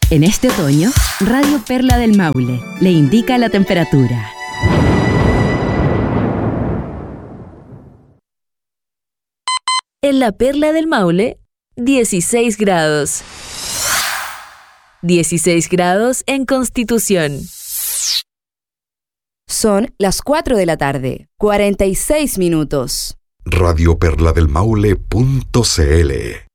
En este otoño, Radio Perla del Maule le indica la temperatura. En la Perla del Maule, 16 grados. 16 grados en Constitución. Son las 4 de la tarde, 46 minutos. radioperladelmaule.cl